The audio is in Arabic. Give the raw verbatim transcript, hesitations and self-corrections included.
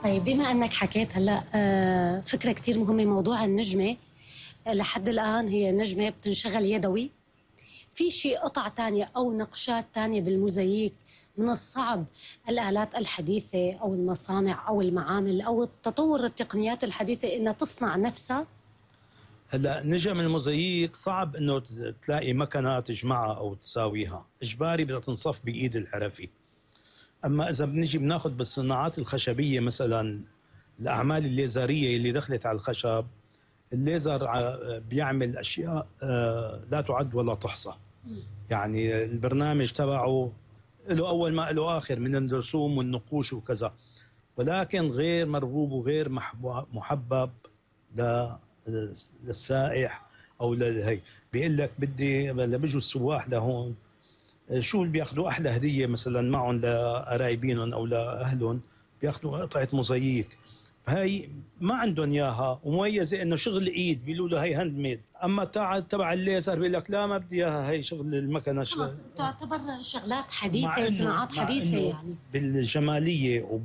طيب بما أنك حكيت هلأ آه، فكرة كتير مهمة، موضوع النجمة. آه، لحد الآن هي نجمة بتنشغل يدوي. في شيء قطع تانية أو نقشات تانية بالموزاييك من الصعب الآلات الحديثة أو المصانع أو المعامل أو التطور التقنيات الحديثة إنها تصنع نفسها؟ هلا نجم الموزاييك صعب انه تلاقي مكنه تجمعها او تساويها، اجباري بدها تنصف بايد الحرفي. اما اذا بنجي بناخذ بالصناعات الخشبيه مثلا الاعمال الليزريه اللي دخلت على الخشب، الليزر ع- بيعمل اشياء آه، لا تعد ولا تحصى. يعني البرنامج تبعه له اول ما له اخر من الرسوم والنقوش وكذا، ولكن غير مرغوب وغير محبو- محبب ل- للسائح او لهي. بيقول لك بدي لما بيجوا السواح لهون شو اللي بياخذوا احلى هديه مثلا معهم لقرايبينهم او لاهلهم، بياخذوا قطعه موزاييك. هاي ما عندهم اياها ومميزه انه شغل ايد، بيقولوا له هي هاند ميد. اما تاع تبع الليزر بيقول لك لا ما بدي اياها، هي شغل المكنه. خلص تعتبر شغلات مع حديثة، انه صناعات مع حديثة انه يعني. بالجماليه